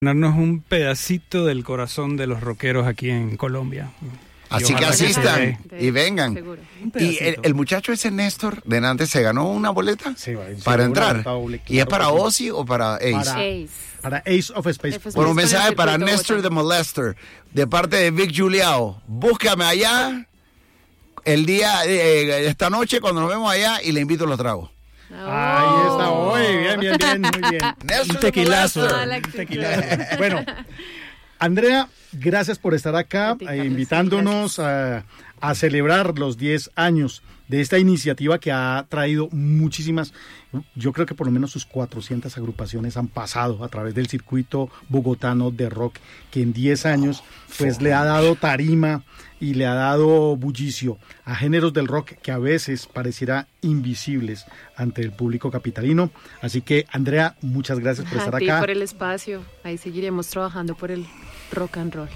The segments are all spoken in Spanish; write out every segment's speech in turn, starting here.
Darnos un pedacito del corazón de los rockeros aquí en Colombia. Así que asistan y vengan. Seguro. Y el muchacho ese Néstor de Nantes se ganó una boleta Sí, para sí, entrar. Claro ¿Y es para que sí. Ozzy o para Ace? Ace. Para Ace of Space. Por un Con el mensaje para circuito Néstor Bogotá. de Molester, de parte de Vic Juliao. Búscame allá el día, esta noche cuando nos vemos allá y le invito a los tragos. Ahí está, muy bien, muy bien. Néstor Un tequilazo. de Ah, la Molester. actitud. Bueno, Andrea, gracias por estar acá, A ti, Carlos, invitándonos a celebrar los 10 años de esta iniciativa que ha traído muchísimas, yo creo que por lo menos sus 400 agrupaciones han pasado a través del circuito bogotano de rock, que en 10 años pues le ha dado tarima y le ha dado bullicio a géneros del rock que a veces pareciera invisibles ante el público capitalino. Así que, Andrea, muchas gracias por estar A ti acá. por el espacio. Ahí seguiremos trabajando por el rock and roll.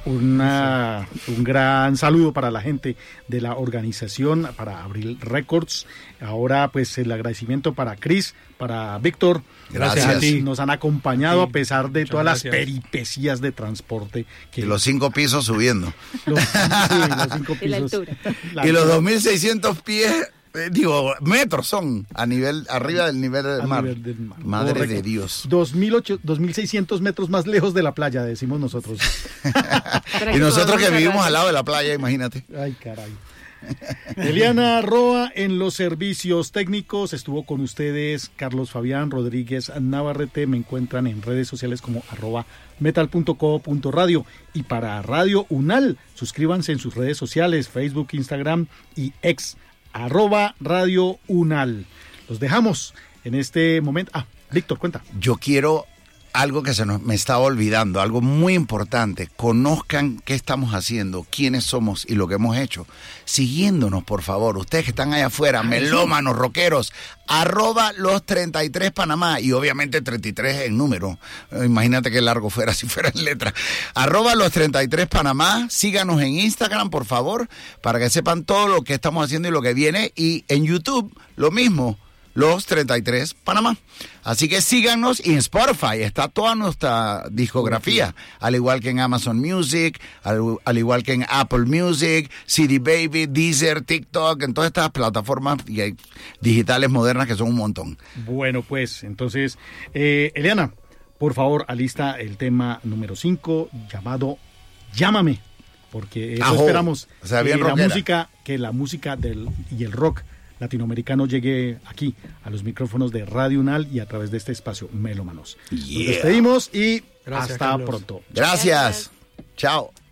Un gran saludo para la gente de la organización, para Abril Records. Ahora, pues, el agradecimiento para Chris, para Víctor. Gracias. a ti. Nos han acompañado Sí, a pesar de muchas todas las gracias. peripecias de transporte. Y los 5 pisos subiendo. los 5 Y la pisos. altura. La Y los altura 2.600 pies, metros son arriba del nivel del al mar. nivel del mar. Madre Correcto. de Dios. 2.600 metros más lejos de la playa, decimos nosotros. Para Y nosotros que podamos vivimos hablar. al lado de la playa, imagínate. Ay, caray. Eliana Roa en los servicios técnicos. Estuvo con ustedes Carlos Fabián Rodríguez Navarrete. Me encuentran en redes sociales como @metal.co.radio. Y para Radio Unal, suscríbanse en sus redes sociales, Facebook, Instagram y X, @Radio Unal. Los dejamos en este momento. Víctor, cuenta. Yo quiero algo que me estaba olvidando, algo muy importante. Conozcan qué estamos haciendo, quiénes somos y lo que hemos hecho. Siguiéndonos, por favor. Ustedes que están allá afuera, melómanos, rockeros, @los33 Panamá. Y obviamente 33 en número. Imagínate qué largo fuera si fuera en letra. @los33 Panamá. Síganos en Instagram, por favor, para que sepan todo lo que estamos haciendo y lo que viene. Y en YouTube, lo mismo. Los 33 Panamá. Así que síganos, y en Spotify está toda nuestra discografía, al igual que en Amazon Music, al igual que en Apple Music, CD Baby, Deezer, TikTok, en todas estas plataformas digitales modernas que son un montón. Bueno, pues, entonces, Eliana, por favor, alista el tema número 5, llamado Llámame, porque eso Ajo. esperamos, O sea, bien la rockera. música y el rock latinoamericano llegue aquí, a los micrófonos de Radio Unal y a través de este espacio Melómanos. Nos Yeah. despedimos y Gracias, hasta Carlos. pronto. Gracias. Chao.